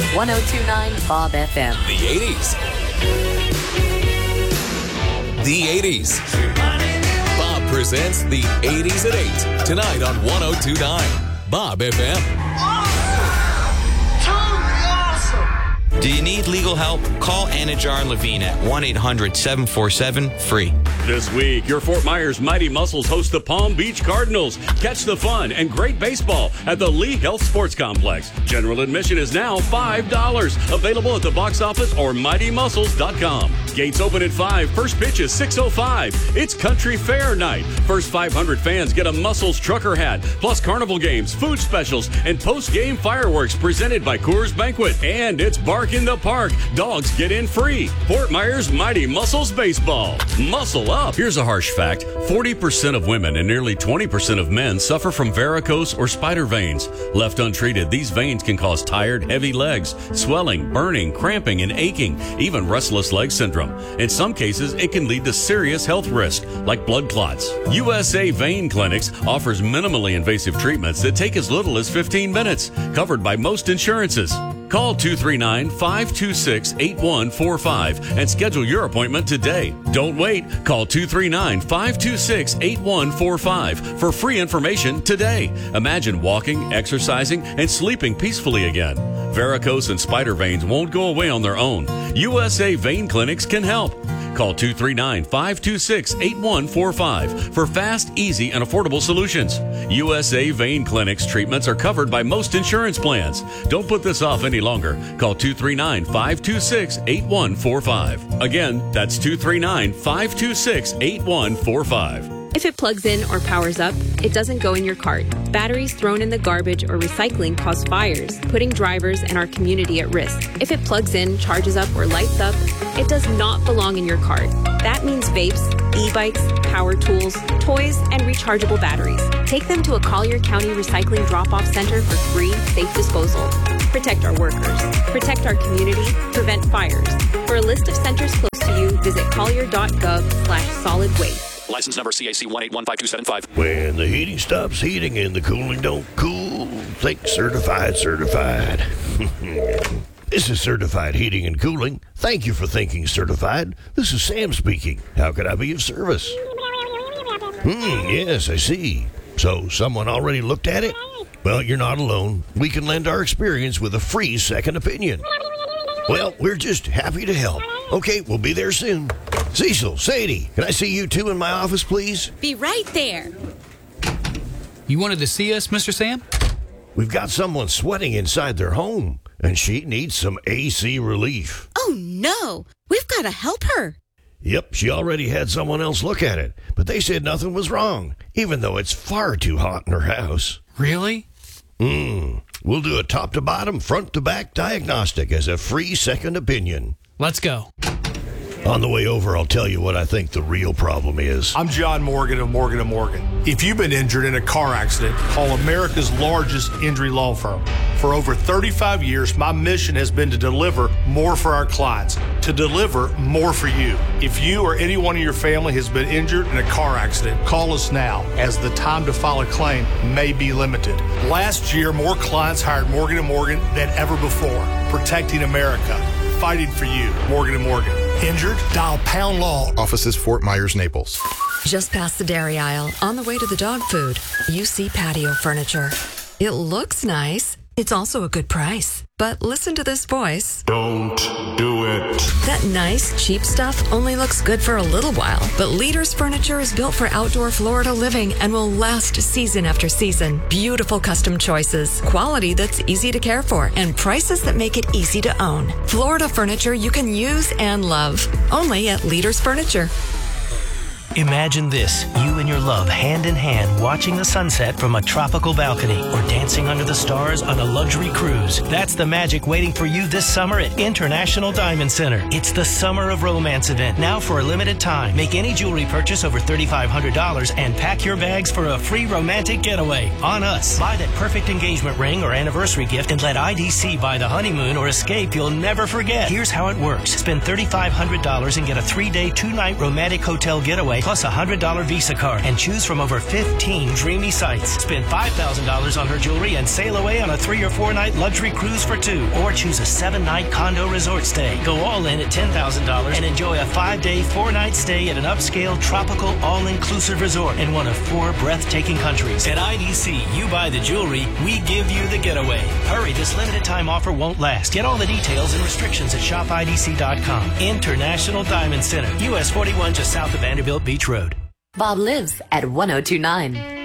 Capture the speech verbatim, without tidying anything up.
one oh two point nine Bob F M. The eighties. The eighties. Bob presents the eighties at eight. Tonight on one oh two point nine Bob F M. Do you need legal help? Call Anajar and Levine at one eight hundred seven four seven free. This week, your Fort Myers Mighty Muscles host the Palm Beach Cardinals. Catch the fun and great baseball at the Lee Health Sports Complex. General admission is now five dollars. Available at the box office or mighty muscles dot com. Gates open at five. First pitch is six oh five. It's Country Fair night. First five hundred fans get a Muscles trucker hat, plus carnival games, food specials, and post-game fireworks presented by Coors Banquet. And it's Bark in the Park. Dogs get in free. Fort Myers Mighty Muscles Baseball. Muscle up. Here's a harsh fact. forty percent of women and nearly twenty percent of men suffer from varicose or spider veins. Left untreated, these veins can cause tired, heavy legs, swelling, burning, cramping, and aching, even restless leg syndrome. In some cases, it can lead to serious health risk, like blood clots. U S A Vein Clinics offers minimally invasive treatments that take as little as fifteen minutes, covered by most insurances. Call two three nine, five two six, eight one four five and schedule your appointment today. Don't wait. Call two three nine, five two six, eight one four five for free information today. Imagine walking, exercising, and sleeping peacefully again. Varicose and spider veins won't go away on their own. U S A Vein Clinics can help. Call two three nine, five two six, eight one four five for fast, easy, and affordable solutions. U S A Vein Clinics treatments are covered by most insurance plans. Don't put this off any longer. Call two three nine, five two six, eight one four five. Again, that's two three nine, five two six, eight one four five. If it plugs in or powers up, it doesn't go in your cart. Batteries thrown in the garbage or recycling cause fires, putting drivers and our community at risk. If it plugs in, charges up, or lights up, it does not belong in your cart. That means vapes, e-bikes, power tools, toys, and rechargeable batteries. Take them to a Collier County Recycling Drop-Off Center for free, safe disposal. Protect our workers. Protect our community. Prevent fires. For a list of centers close to you, visit collier.gov slash solid waste. License number C A C one eight one five two seven five. When the heating stops heating and the cooling don't cool, think Certified Certified. This is Certified Heating and Cooling. Thank you for thinking Certified. This is Sam speaking. How can I be of service? Hmm, yes, I see. So someone already looked at it? Well, you're not alone. We can lend our experience with a free second opinion. Well, we're just happy to help. Okay, we'll be there soon. Cecil, Sadie, can I see you two in my office, please? Be right there. You wanted to see us, Mister Sam? We've got someone sweating inside their home, and she needs some A C relief. Oh, no. We've got to help her. Yep, she already had someone else look at it, but they said nothing was wrong, even though it's far too hot in her house. Really? Hmm. We'll do a top-to-bottom, front-to-back diagnostic as a free second opinion. Let's go. On the way over, I'll tell you what I think the real problem is. I'm John Morgan of Morgan and Morgan. If you've been injured in a car accident, call America's largest injury law firm. For over thirty-five years, my mission has been to deliver more for our clients, to deliver more for you. If you or anyone in your family has been injured in a car accident, call us now, as the time to file a claim may be limited. Last year, more clients hired Morgan and Morgan than ever before, protecting America, fighting for you. Morgan and Morgan. Injured? Dial Pound Law. Offices Fort Myers, Naples. Just past the dairy aisle, on the way to the dog food, you see patio furniture. It looks nice. It's also a good price. But listen to this voice. Don't do it. That nice, cheap stuff only looks good for a little while. But Leaders Furniture is built for outdoor Florida living and will last season after season. Beautiful custom choices, quality that's easy to care for, and prices that make it easy to own. Florida furniture you can use and love. Only at Leaders Furniture. Imagine this, you and your love hand in hand watching the sunset from a tropical balcony or dancing under the stars on a luxury cruise. That's the magic waiting for you this summer at International Diamond Center. It's the Summer of Romance event, now for a limited time. Make any jewelry purchase over three thousand five hundred dollars and pack your bags for a free romantic getaway on us. Buy that perfect engagement ring or anniversary gift and let I D C buy the honeymoon or escape you'll never forget. Here's how it works. Spend three thousand five hundred dollars and get a three-day, two-night romantic hotel getaway night plus a one hundred dollars Visa card and choose from over fifteen dreamy sights. Spend five thousand dollars on her jewelry and sail away on a three or four night luxury cruise for two. Or choose a seven night condo resort stay. Go all in at ten thousand dollars and enjoy a five day, four night stay at an upscale, tropical, all-inclusive resort in one of four breathtaking countries. At I D C, you buy the jewelry, we give you the getaway. Hurry, this limited time offer won't last. Get all the details and restrictions at shop I D C dot com. International Diamond Center, U S forty-one just south of Vanderbilt Beach Road. Bob lives at one oh two nine.